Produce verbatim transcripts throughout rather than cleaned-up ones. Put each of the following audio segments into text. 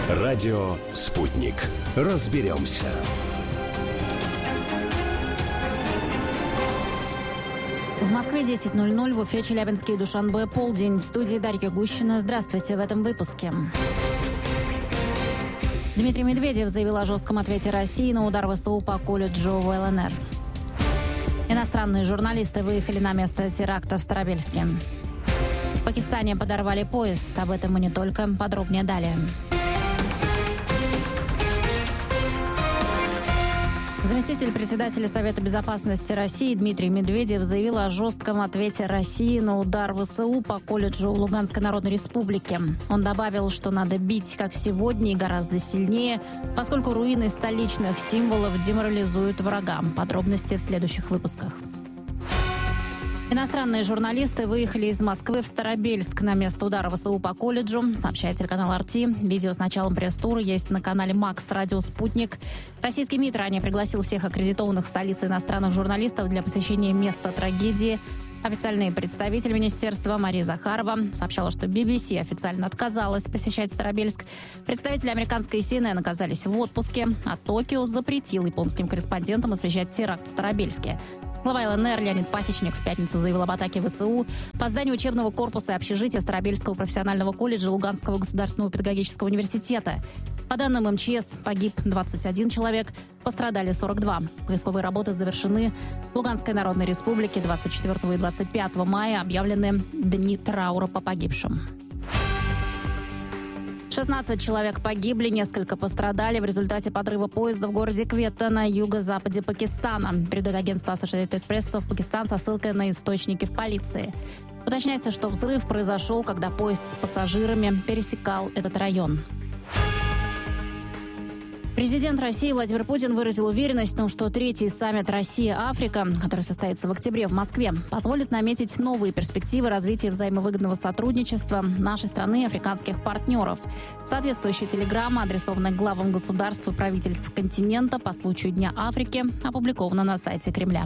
Радио «Спутник». Разберемся. В Москве десять ноль ноль, в Уфе, Челябинске и Душанбе полдень. В студии Дарья Гущина. Здравствуйте в этом выпуске. Дмитрий Медведев заявил о жестком ответе России на удар ВСУ по колледжу в ЛНР. Иностранные журналисты выехали на место теракта в Старобельске. В Пакистане подорвали поезд. Об этом и не только. Подробнее далее. Заместитель председателя Совета безопасности России Дмитрий Медведев заявил о жестком ответе России на удар ВСУ по колледжу Луганской Народной Республики. Он добавил, что надо бить как сегодня и гораздо сильнее, поскольку руины столичных символов деморализуют врага. Подробности в следующих выпусках. Иностранные журналисты выехали из Москвы в Старобельск на место удара ВСУ по колледжу, сообщает телеканал эр ти. Видео с началом пресс-тура есть на канале МАКС «Радио Спутник». Российский МИД ранее пригласил всех аккредитованных в столице иностранных журналистов для посещения места трагедии. Официальный представитель министерства Мария Захарова сообщала, что би би си официально отказалась посещать Старобельск. Представители американской си эн эн оказались в отпуске, а Токио запретил японским корреспондентам освещать теракт в Старобельске. Глава эл эн эр Леонид Пасечник в пятницу заявил об атаке ВСУ по зданию учебного корпуса и общежития Старобельского профессионального колледжа Луганского государственного педагогического университета. По данным эм че эс, погиб двадцать один человек, пострадали сорок два. Поисковые работы завершены. В Луганской Народной Республике двадцать четвёртого и двадцать пятого мая объявлены дни траура по погибшим. шестнадцать человек погибли, несколько пострадали в результате подрыва поезда в городе Кветта на юго-западе Пакистана. Передает агентство Associated Press в Пакистан со ссылкой на источники в полиции. Уточняется, что взрыв произошел, когда поезд с пассажирами пересекал этот район. Президент России Владимир Путин выразил уверенность в том, что третий саммит Россия-Африка, который состоится в октябре в Москве, позволит наметить новые перспективы развития взаимовыгодного сотрудничества нашей страны и африканских партнеров. Соответствующая телеграмма, адресованная главам государств и правительств континента по случаю Дня Африки, опубликована на сайте Кремля.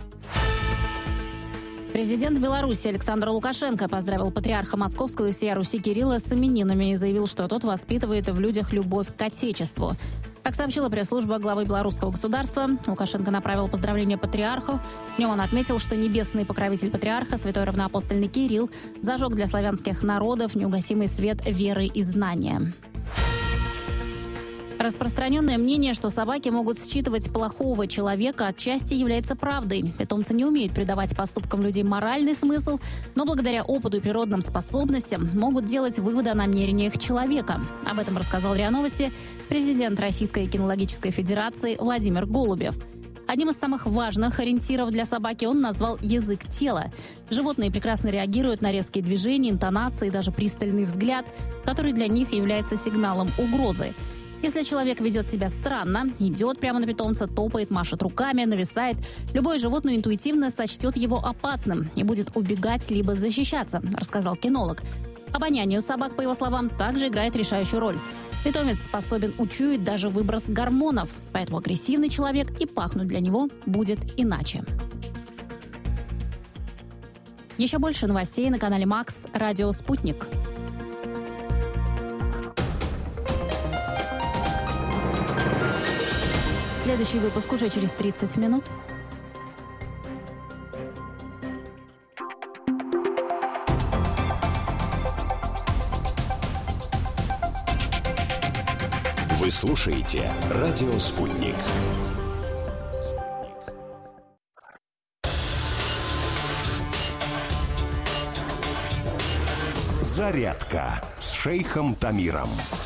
Президент Беларуси Александр Лукашенко поздравил патриарха Московского и всей Руси Кирилла с именинами и заявил, что тот воспитывает в людях любовь к Отечеству. Как сообщила пресс-служба главы белорусского государства, Лукашенко направил поздравления патриарху. В нем он отметил, что небесный покровитель патриарха, святой равноапостольный Кирилл, зажег для славянских народов неугасимый свет веры и знания. Распространенное мнение, что собаки могут считывать плохого человека, отчасти является правдой. Питомцы не умеют придавать поступкам людей моральный смысл, но благодаря опыту и природным способностям могут делать выводы о намерениях человека. Об этом рассказал РИА Новости президент Российской кинологической федерации Владимир Голубев. Одним из самых важных ориентиров для собаки он назвал язык тела. Животные прекрасно реагируют на резкие движения, интонации и даже пристальный взгляд, который для них является сигналом угрозы. Если человек ведет себя странно, идет прямо на питомца, топает, машет руками, нависает, любое животное интуитивно сочтет его опасным и будет убегать либо защищаться, рассказал кинолог. Обоняние у собак, по его словам, также играет решающую роль. Питомец способен учуять даже выброс гормонов, поэтому агрессивный человек и пахнуть для него будет иначе. Еще больше новостей на канале МАКС «Радио Спутник». Следующий выпуск уже через тридцать минут. Вы слушаете «Радио Спутник». Зарядка с шейхом Тамиром.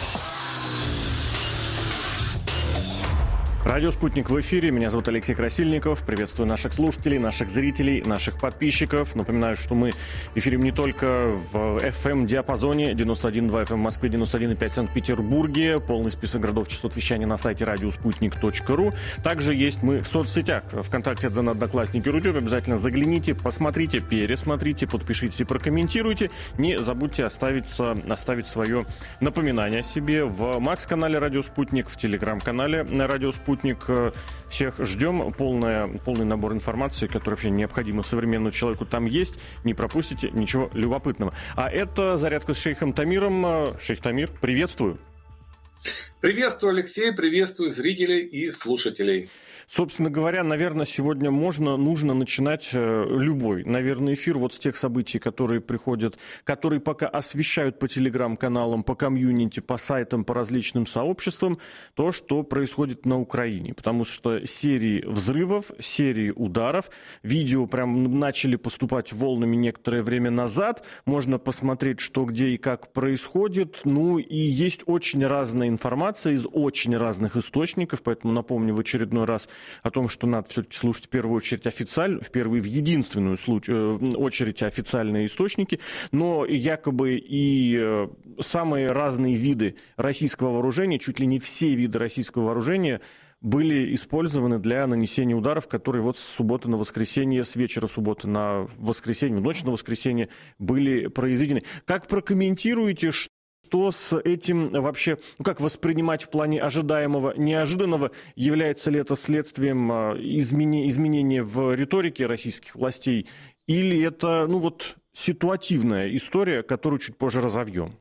Радио «Спутник» в эфире. Меня зовут Алексей Красильников. Приветствую наших слушателей, наших зрителей, наших подписчиков. Напоминаю, что мы эфирим не только в эф эм-диапазоне девяносто один и два эф эм в Москве, девяносто один и пять в Санкт-Петербурге. Полный список городов, частот вещания на сайте радиоспутник точка ру. Также есть мы в соцсетях. ВКонтакте, Дзен, Одноклассники, Рутюб. Обязательно загляните, посмотрите, пересмотрите, подпишитесь и прокомментируйте. Не забудьте оставить, оставить свое напоминание о себе в МАКС-канале «Радио Спутник», в Телеграм-канале «Радио Спутник». Всех ждем. Полная, полный набор информации, который вообще необходимо современному человеку, там есть. Не пропустите ничего любопытного. А это «Зарядка с шейхом Тамиром». Шейх Тамир, приветствую. Приветствую, Алексей, приветствую зрителей и слушателей. Собственно говоря, наверное, сегодня можно, нужно начинать любой, наверное, эфир вот с тех событий, которые приходят, которые пока освещают по телеграм-каналам, по комьюнити, по сайтам, по различным сообществам, то, что происходит на Украине. Потому что серии взрывов, серии ударов, видео прям начали поступать волнами некоторое время назад, можно посмотреть, что где и как происходит, ну и есть очень разная информация из очень разных источников, поэтому напомню в очередной раз о том, что надо все-таки слушать в первую очередь официально, в первую в единственную случ... очередь официальные источники, но якобы и самые разные виды российского вооружения, чуть ли не все виды российского вооружения были использованы для нанесения ударов, которые вот с субботы на воскресенье, с вечера субботы на воскресенье, в ночь на воскресенье были произведены. Как прокомментируете, что Что с этим вообще, ну, как воспринимать в плане ожидаемого, неожиданного? Является ли это следствием измени, изменения в риторике российских властей? Или это, ну вот, ситуативная история, которую чуть позже разовьем?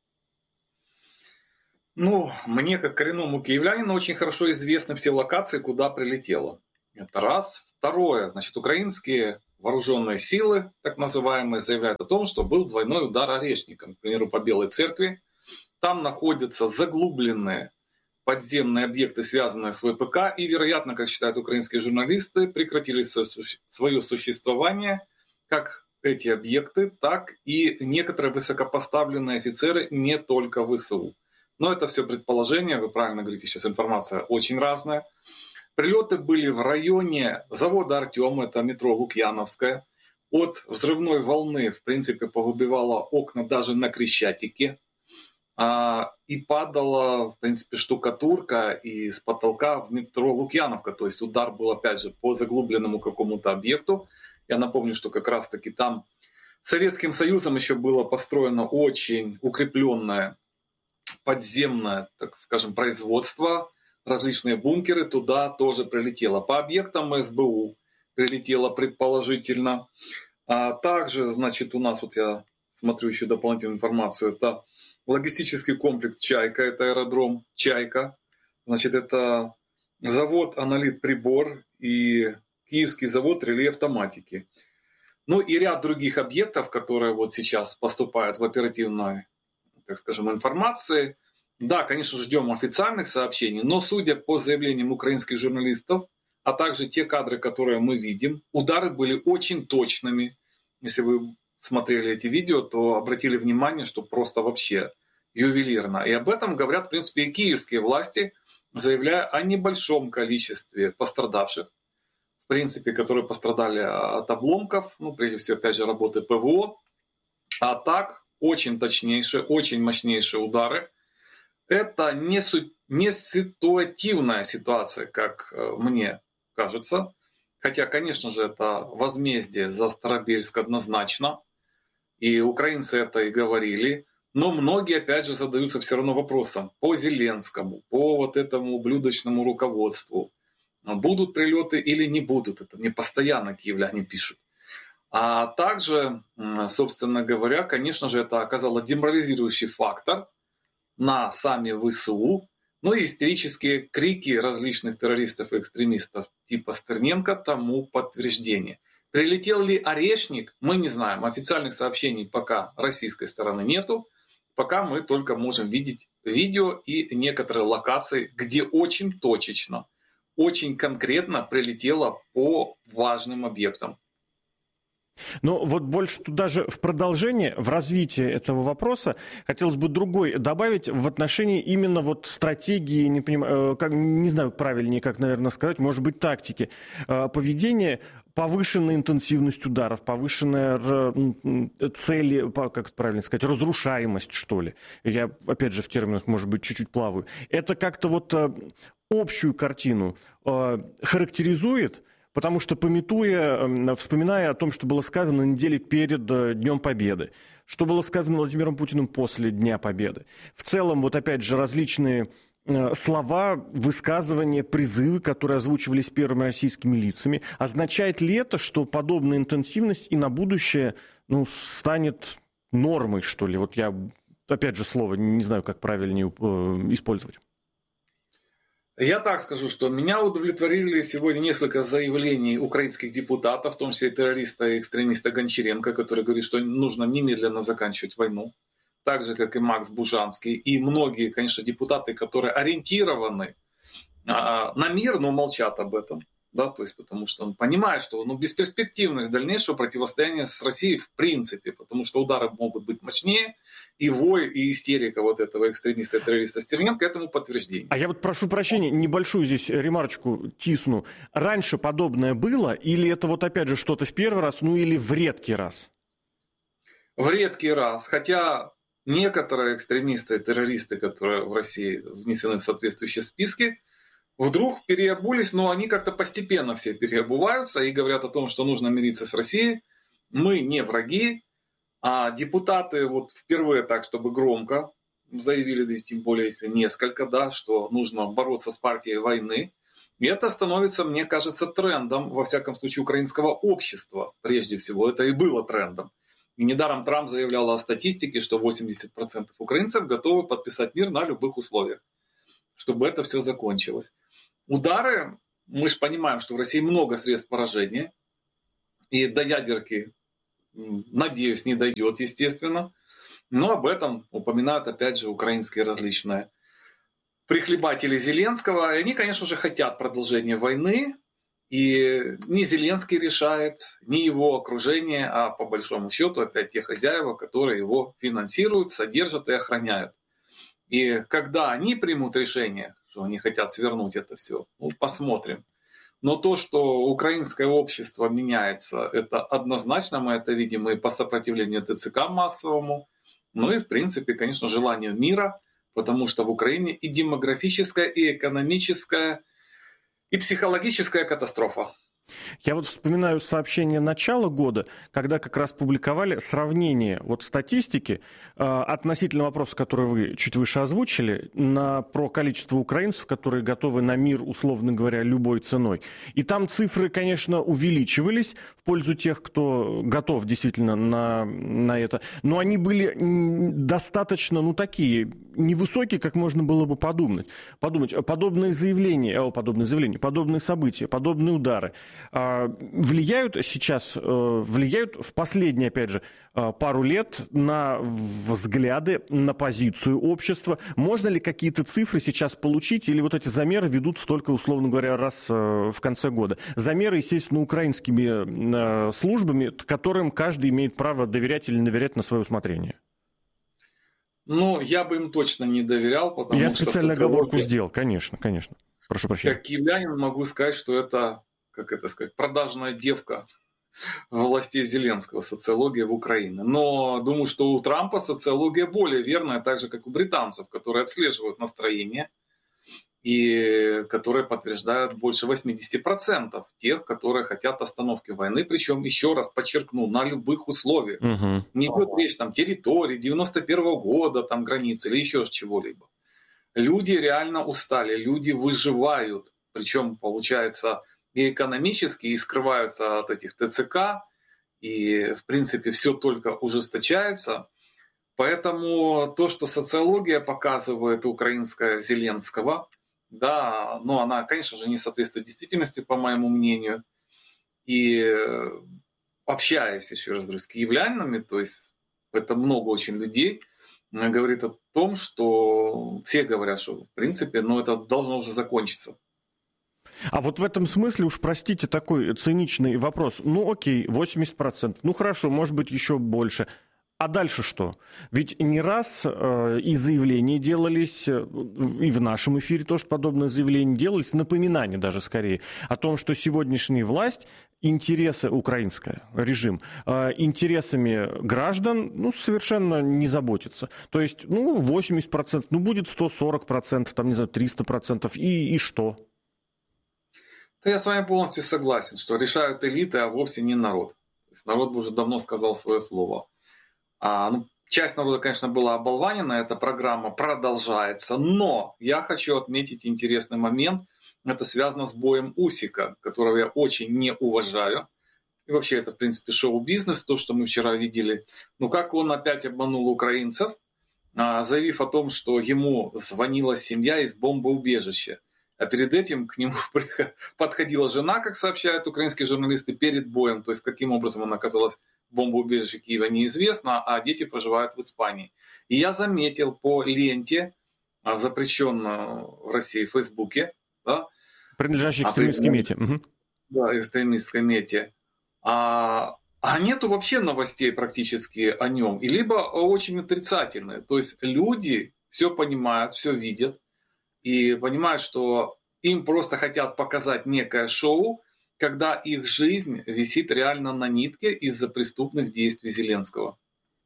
Ну, мне, как коренному киевлянину, очень хорошо известны все локации, куда прилетело. Это раз. Второе, значит, украинские вооруженные силы, так называемые, заявляют о том, что был двойной удар орешником, к примеру, по Белой церкви. Там находятся заглубленные подземные объекты, связанные с вэ пэ ка, и, вероятно, как считают украинские журналисты, прекратили свое существование как эти объекты, так и некоторые высокопоставленные офицеры, не только вэ эс у. Но это все предположение, вы правильно говорите, сейчас информация очень разная. Прилеты были в районе завода «Артем», это метро Лукьяновская. От взрывной волны, в принципе, повыбивало окна даже на Крещатике. А, и падала, в принципе, штукатурка и с потолка в метро Лукьяновка. То есть удар был, опять же, по заглубленному какому-то объекту. Я напомню, что как раз-таки там Советским Союзом еще было построено очень укрепленное подземное, так скажем, производство. Различные бункеры, туда тоже прилетело. По объектам эс бэ у прилетело предположительно. А также, значит, у нас, вот я смотрю еще дополнительную информацию, это логистический комплекс «Чайка», это аэродром «Чайка». Значит, это завод «Анолит Прибор» и Киевский завод «Реле Автоматики». Ну и ряд других объектов, которые вот сейчас поступают в оперативной, так скажем, информации. Да, конечно, ждем официальных сообщений, но судя по заявлениям украинских журналистов, а также те кадры, которые мы видим, удары были очень точными. Если вы смотрели эти видео, то обратили внимание, что просто вообще ювелирно. И об этом говорят, в принципе, и киевские власти, заявляя о небольшом количестве пострадавших, в принципе, которые пострадали от обломков, ну, прежде всего, опять же, работы пэ вэ о. А так, очень точнейшие, очень мощнейшие удары. Это не, су- не ситуативная ситуация, как мне кажется. Хотя, конечно же, это возмездие за Старобельск однозначно. И украинцы это и говорили. Но многие, опять же, задаются все равно вопросом по Зеленскому, по вот этому ублюдочному руководству. Будут прилеты или не будут. Это мне постоянно киевляне пишут. А также, собственно говоря, конечно же, это оказало деморализирующий фактор на сами вэ эс у, ну и истерические крики различных террористов и экстремистов типа Стерненко тому подтверждение. Прилетел ли орешник, мы не знаем. Официальных сообщений пока российской стороны нету. Пока мы только можем видеть видео и некоторые локации, где очень точечно, очень конкретно прилетело по важным объектам. Но вот больше тут даже в продолжение, в развитии этого вопроса хотелось бы другой добавить в отношении именно вот стратегии, не понимаю, как, не знаю правильнее, как, наверное, сказать, может быть, тактики поведения, повышенная интенсивность ударов, повышенная цели, как это правильно сказать, разрушаемость, что ли. Я, опять же, в терминах, может быть, чуть-чуть плаваю. Это как-то вот общую картину характеризует. Потому что, памятуя, вспоминая о том, что было сказано на неделе перед Днем Победы, что было сказано Владимиром Путиным после Дня Победы. В целом, вот опять же, различные слова, высказывания, призывы, которые озвучивались первыми российскими лицами. Означает ли это, что подобная интенсивность и на будущее, ну, станет нормой, что ли? Вот я опять же, слово, не знаю, как правильнее использовать. Я так скажу, что меня удовлетворили сегодня несколько заявлений украинских депутатов, в том числе террориста и экстремиста Гончаренко, который говорит, что нужно немедленно заканчивать войну. Так же, как и Макс Бужанский. И многие, конечно, депутаты, которые ориентированы а, на мир, но молчат об этом. Да, то есть, потому что он понимает, что ну, бесперспективность дальнейшего противостояния с Россией в принципе, потому что удары могут быть мощнее, и вой, и истерика вот этого экстремиста и террориста Стерненко этому подтверждение. А я вот прошу прощения, небольшую здесь ремарочку тисну. Раньше подобное было, или это вот опять же что-то в первый раз, ну или в редкий раз? В редкий раз, хотя некоторые экстремисты и террористы, которые в России внесены в соответствующие списки, вдруг переобулись, но они как-то постепенно все переобуваются и говорят о том, что нужно мириться с Россией. Мы не враги, а депутаты вот впервые так, чтобы громко заявили, тем более если несколько, да, что нужно бороться с партией войны. И это становится, мне кажется, трендом, во всяком случае, украинского общества. Прежде всего, это и было трендом. И недаром Трамп заявлял о статистике, что восемьдесят процентов украинцев готовы подписать мир на любых условиях, чтобы это все закончилось. Удары, мы же понимаем, что в России много средств поражения, и до ядерки, надеюсь, не дойдет, естественно, но об этом упоминают, опять же, украинские различные прихлебатели Зеленского, и они, конечно же, хотят продолжения войны, и не Зеленский решает, не его окружение, а по большому счету опять те хозяева, которые его финансируют, содержат и охраняют. И когда они примут решение, что они хотят свернуть это все, ну, посмотрим. Но то, что украинское общество меняется, это однозначно, мы это видим и по сопротивлению ТЦК массовому, ну и в принципе, конечно, желанию мира, потому что в Украине и демографическая, и экономическая, и психологическая катастрофа. Я вот вспоминаю сообщение начала года, когда как раз публиковали сравнение вот статистики э, относительно вопроса, который вы чуть выше озвучили, на, про количество украинцев, которые готовы на мир, условно говоря, любой ценой. И там цифры, конечно, увеличивались в пользу тех, кто готов действительно на, на это. Но они были достаточно, ну, такие, невысокие, как можно было бы подумать. подумать. Подобные заявления, о, подобные заявления, подобные события, подобные удары влияют сейчас, влияют в последние, опять же, пару лет на взгляды, на позицию общества. Можно ли какие-то цифры сейчас получить, или вот эти замеры ведутся только, условно говоря, раз в конце года? Замеры, естественно, украинскими службами, которым каждый имеет право доверять или не доверять на свое усмотрение. Ну, я бы им точно не доверял, потому я что... Я специально оговорку сделал, конечно, конечно. Прошу прощения. Как киевлянин могу сказать, что это... как это сказать, продажная девка властей Зеленского, социология в Украине. Но думаю, что у Трампа социология более верная, так же, как у британцев, которые отслеживают настроение и которые подтверждают больше восемьдесят процентов тех, которые хотят остановки войны. Причем, еще раз подчеркну, на любых условиях. Угу. Не идет речь там территории, девяносто первого года, там границы или еще чего-либо. Люди реально устали, люди выживают. Причем, получается... и экономически, и скрываются от этих ТЦК, и, в принципе, все только ужесточается. Поэтому то, что социология показывает украинская Зеленского, да, но она, конечно же, не соответствует действительности, по моему мнению. И общаясь, еще раз говорю, с киевлянами, то есть это много очень людей, говорит о том, что все говорят, что, в принципе, ну, это должно уже закончиться. А вот в этом смысле, уж простите, такой циничный вопрос. Ну окей, восемьдесят процентов, ну хорошо, может быть еще больше. А дальше что? Ведь не раз э, и заявления делались, и в нашем эфире тоже подобные заявления делались, напоминания даже скорее, о том, что сегодняшняя власть, интересы, украинская, режим, э, интересами граждан, ну, совершенно не заботится. То есть, ну, восемьдесят процентов, ну, будет сто сорок процентов, там, не знаю, триста процентов, и, и что? Я с вами полностью согласен, что решают элиты, а вовсе не народ. То есть народ бы уже давно сказал свое слово. А, ну, часть народа, конечно, была оболванена, эта программа продолжается, но я хочу отметить интересный момент. Это связано с боем Усика, которого я очень не уважаю. И вообще это, в принципе, шоу-бизнес, то, что мы вчера видели. Ну, как он опять обманул украинцев, заявив о том, что ему звонила семья из бомбоубежища. А перед этим к нему подходила жена, как сообщают украинские журналисты, перед боем. То есть, каким образом она оказалась в бомбоубежище Киева, неизвестно, а дети проживают в Испании. И я заметил по ленте, запрещенной в России в Фейсбуке, да, принадлежащей экстремистской мете. Угу. Да, экстремистской мете. А, а нету вообще новостей практически о нем. И либо очень отрицательные. То есть люди все понимают, все видят. И понимают, что им просто хотят показать некое шоу, когда их жизнь висит реально на нитке из-за преступных действий Зеленского.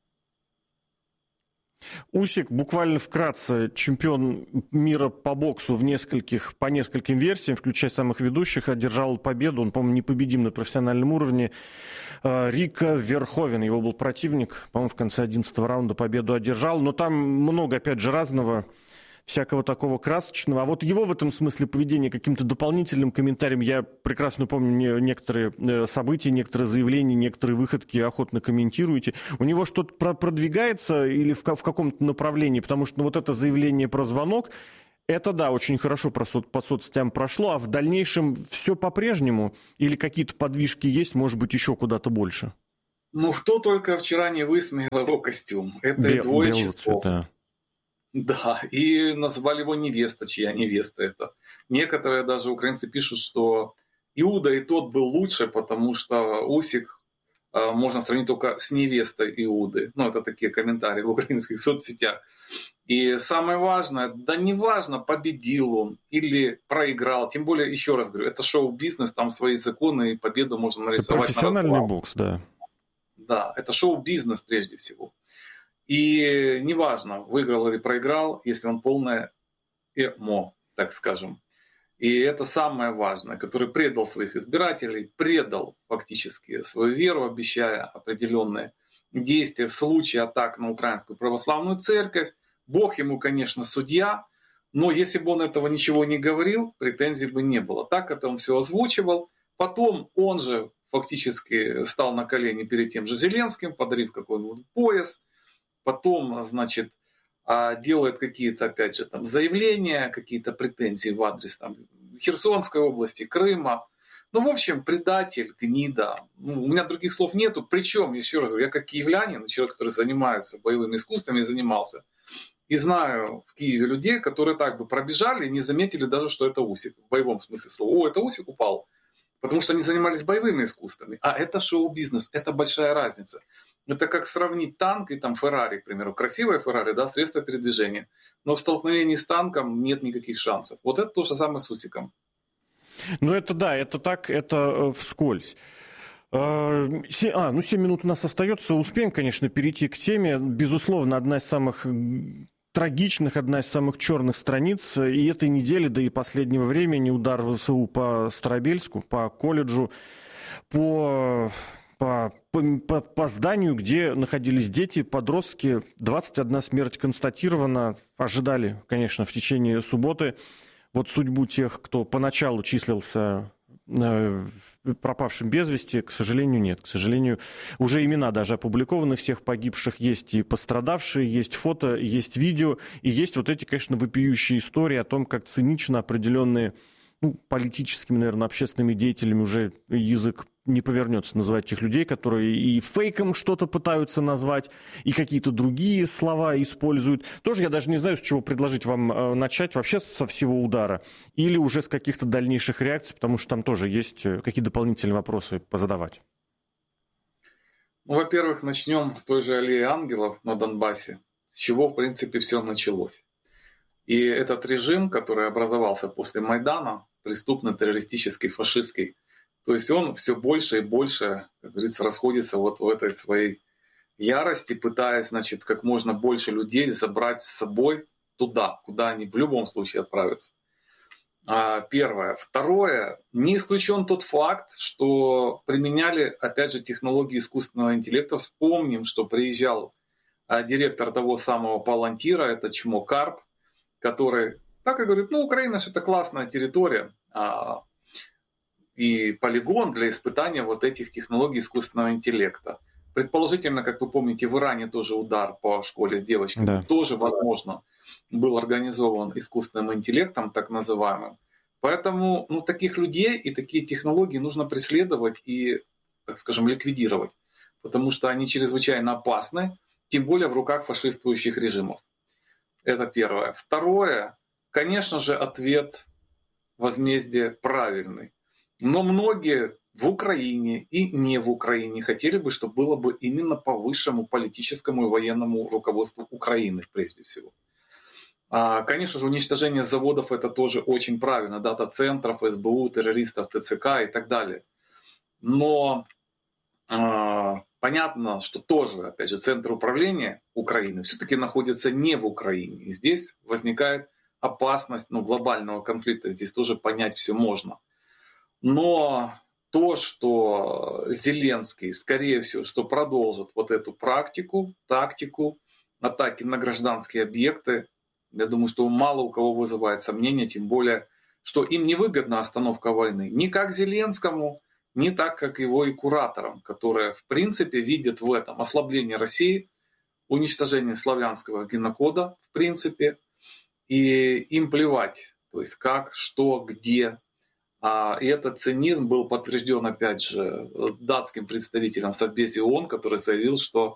Усик, буквально вкратце, чемпион мира по боксу в нескольких, по нескольким версиям, включая самых ведущих, одержал победу. Он, по-моему, непобедим на профессиональном уровне. Рика Верховен, его был противник, по-моему, в конце одиннадцатого раунда победу одержал. Но там много, опять же, разного, всякого такого красочного. А вот его в этом смысле поведение каким-то дополнительным комментарием, я прекрасно помню некоторые события, некоторые заявления, некоторые выходки охотно комментируете. У него что-то продвигается или в каком-то направлении? Потому что ну, вот это заявление про звонок, это, да, очень хорошо по соцсетям прошло, а в дальнейшем все по-прежнему? Или какие-то подвижки есть, может быть, еще куда-то больше? Ну, кто только вчера не высмеял его костюм. Это Бел, двоечество. Да. Да, и назвали его невеста, чья невеста это. Некоторые даже украинцы пишут, что Иуда и тот был лучше, потому что Усик э, можно сравнить только с невестой Иуды. Ну, это такие комментарии в украинских соцсетях. И самое важное, да не важно, победил он или проиграл. Тем более, еще раз говорю, это шоу-бизнес, там свои законы, и победу можно нарисовать. Это профессиональный на бокс, да. Да, это шоу-бизнес прежде всего. И неважно, выиграл или проиграл, если он полное эмо, так скажем. И это самое важное, который предал своих избирателей, предал фактически свою веру, обещая определенные действия в случае атак на Украинскую православную церковь. Бог ему, конечно, судья, но если бы он этого ничего не говорил, претензий бы не было. Так это он все озвучивал. Потом он же фактически стал на колени перед тем же Зеленским, подарив какой-нибудь пояс. Потом, значит, делает какие-то, опять же, там, заявления, какие-то претензии в адрес там, Херсонской области, Крыма. Ну, в общем, предатель, гнида. Ну, у меня других слов нету. Причем, еще раз говорю, я как киевлянин, человек, который занимается боевыми искусствами, занимался. И знаю в Киеве людей, которые так бы пробежали и не заметили даже, что это Усик. В боевом смысле слова. О, это Усик упал. Потому что они занимались боевыми искусствами. А это шоу-бизнес, это большая разница. Это как сравнить танк и там Феррари, к примеру. Красивая Феррари, да, средство передвижения. Но в столкновении с танком нет никаких шансов. Вот это то же самое с Усиком. Ну это да, это так, это э, вскользь. А, ну семь минут у нас остается. Успеем, конечно, перейти к теме. Безусловно, одна из самых трагичных, одна из самых черных страниц и этой недели, да и последнего времени удар ВСУ по Старобельску, по колледжу, по, по, по, по зданию, где находились дети, подростки. двадцать одна смерть констатирована. Ожидали, конечно, в течение субботы вот судьбу тех, кто поначалу числился пропавшим без вести, к сожалению, нет. К сожалению, уже имена даже опубликованы всех погибших. Есть и пострадавшие, есть фото, есть видео. И есть вот эти, конечно, вопиющие истории о том, как цинично определенные, ну, политическими, наверное, общественными деятелями уже язык не повернется называть тех людей, которые и фейком что-то пытаются назвать, и какие-то другие слова используют. Тоже я даже не знаю, с чего предложить вам э, начать, вообще со всего удара, или уже с каких-то дальнейших реакций, потому что там тоже есть какие дополнительные вопросы позадавать. Ну, во-первых, начнем с той же аллеи ангелов на Донбассе, с чего, в принципе, все началось. И этот режим, который образовался после Майдана, преступный, террористический, фашистский, то есть он все больше и больше, как говорится, расходится вот в этой своей ярости, пытаясь, значит, как можно больше людей забрать с собой туда, куда они в любом случае отправятся. Первое. Второе. Не исключен тот факт, что применяли, опять же, технологии искусственного интеллекта. Вспомним, что приезжал директор того самого Палантира, это Чмо Карп, который так и говорит, ну, Украина же это классная территория, и полигон для испытания вот этих технологий искусственного интеллекта. Предположительно, как вы помните, в Иране тоже удар по школе с девочками, Да. тоже, возможно, был организован искусственным интеллектом, так называемым. Поэтому ну, таких людей и такие технологии нужно преследовать и, так скажем, ликвидировать, потому что они чрезвычайно опасны, тем более в руках фашистующих режимов. Это первое. Второе, конечно же, ответ возмездия правильный. Но многие в Украине и не в Украине хотели бы, чтобы было бы именно по высшему политическому и военному руководству Украины прежде всего. Конечно же, уничтожение заводов это тоже очень правильно, дата-центров, эс бэ у, террористов, тэ цэ ка и так далее. Но э, понятно, что тоже, опять же, центр управления Украины все-таки находится не в Украине. И здесь возникает опасность ну, глобального конфликта, здесь тоже понять все можно. Но то, что Зеленский, скорее всего, что продолжит вот эту практику, тактику атаки на гражданские объекты, я думаю, что мало у кого вызывает сомнения, тем более, что им не выгодна остановка войны. Ни как Зеленскому, ни так, как его и кураторам, которые, в принципе, видят в этом ослабление России, уничтожение славянского генокода, в принципе, и им плевать, то есть как, что, где. И этот цинизм был подтвержден, опять же, датским представителем в Совбезе ООН, который заявил, что,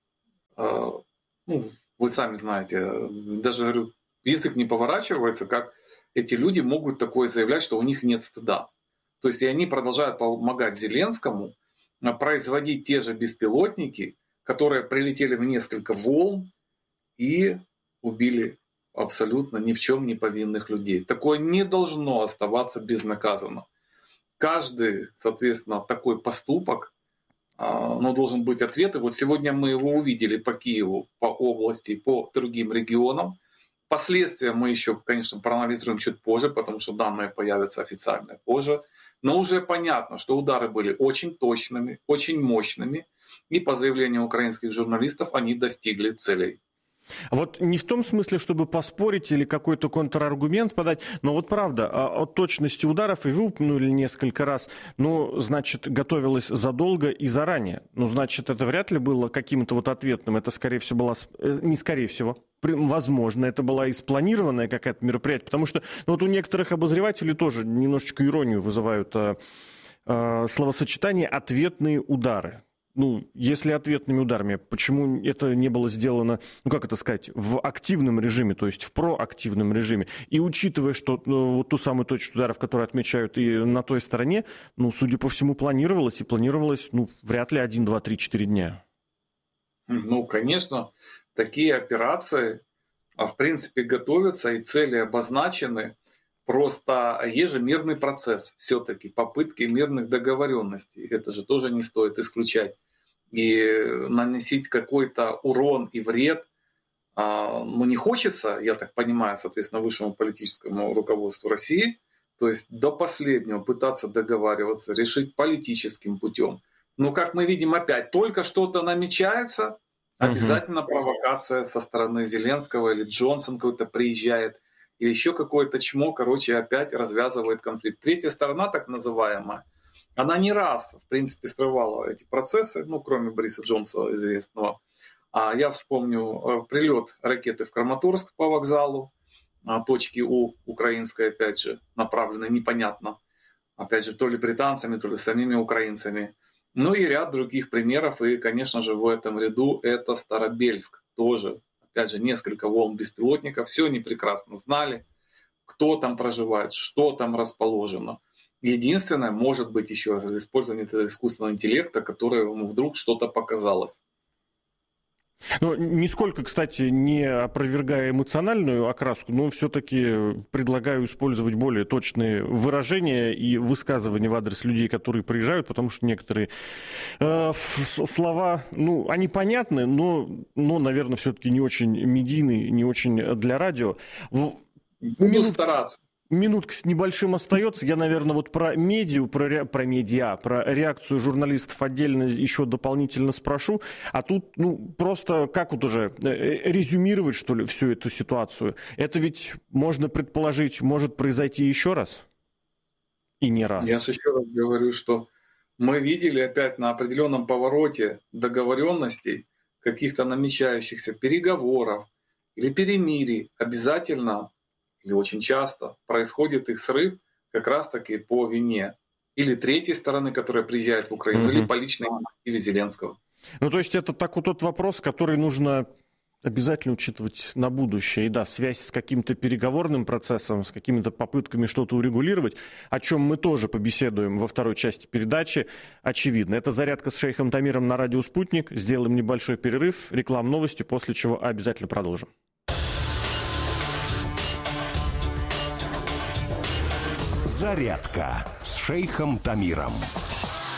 ну, вы сами знаете, даже говорю, язык не поворачивается, как эти люди могут такое заявлять, что у них нет стыда. То есть и они продолжают помогать Зеленскому производить те же беспилотники, которые прилетели в несколько волн и убили абсолютно ни в чем не повинных людей. Такое не должно оставаться безнаказанно. Каждый, соответственно, такой поступок, но должен быть ответ. И вот сегодня мы его увидели по Киеву, по области, по другим регионам. Последствия мы еще, конечно, проанализируем чуть позже, потому что данные появятся официально позже. Но уже понятно, что удары были очень точными, очень мощными. И по заявлению украинских журналистов они достигли целей. Вот не в том смысле, чтобы поспорить или какой-то контраргумент подать, но вот правда, о, о точности ударов, и вы упомянули несколько раз, ну, значит, готовилось задолго и заранее. Ну, значит, это вряд ли было каким-то вот ответным, это, скорее всего, было, не скорее всего, возможно, это была и спланированная какая-то мероприятие, потому что ну, вот у некоторых обозревателей тоже немножечко иронию вызывают а, а, словосочетание «ответные удары». Ну, если ответными ударами, почему это не было сделано, ну, как это сказать, в активном режиме, то есть в проактивном режиме? И учитывая, что ну, вот ту самую точку ударов, которую отмечают и на той стороне, ну, судя по всему, планировалось, и планировалось, ну, вряд ли один, два, три, четыре дня. Ну, конечно, такие операции, в принципе, готовятся, и цели обозначены. Просто есть же мирный процесс, все-таки попытки мирных договоренностей. Это же тоже не стоит исключать. И наносить какой-то урон и вред, ну не хочется, я так понимаю, соответственно, высшему политическому руководству России, то есть до последнего пытаться договариваться, решить политическим путем. Но как мы видим опять, только что-то намечается, обязательно провокация со стороны Зеленского или Джонсон какой-то приезжает, или еще какое-то чмо, короче, опять развязывает конфликт. Третья сторона, так называемая, она не раз, в принципе, срывала эти процессы, ну, кроме Бориса Джонсона известного. А я вспомню прилет ракеты в Краматорск по вокзалу, точки У украинской, опять же, направленной непонятно, опять же, то ли британцами, то ли самими украинцами. Ну и ряд других примеров, и, конечно же, в этом ряду это Старобельск тоже. Опять же, несколько волн беспилотников, все они прекрасно знали, кто там проживает, что там расположено. Единственное, может быть, еще раз, использование этого искусственного интеллекта, которое ему вдруг что-то показалось. Ну, нисколько, кстати, не опровергая эмоциональную окраску, но все-таки предлагаю использовать более точные выражения и высказывания в адрес людей, которые приезжают, потому что некоторые э, слова, ну, они понятны, но, но наверное, все-таки не очень медийные, не очень для радио. Буду Минут... стараться. Минутка с небольшим остается. Я, наверное, вот про медиа, про, про медиа, про реакцию журналистов отдельно еще дополнительно спрошу. А тут, ну, просто как вот уже резюмировать, что ли, всю эту ситуацию? Это ведь, можно предположить, может произойти еще раз? И не раз. Я же еще раз говорю, что мы видели опять на определенном повороте договоренностей, каких-то намечающихся переговоров или перемирий, обязательно или очень часто происходит их срыв как раз-таки по вине или третьей стороны, которая приезжает в Украину, угу. или по личной или Зеленского. Ну, то есть это так вот тот вопрос, который нужно обязательно учитывать на будущее. И да, связь с каким-то переговорным процессом, с какими-то попытками что-то урегулировать, о чем мы тоже побеседуем во второй части передачи, очевидно. Это «Зарядка с шейхом Тамиром» на радио «Спутник». Сделаем небольшой перерыв, реклам, новости, после чего обязательно продолжим. «Зарядка» с шейхом Тамиром.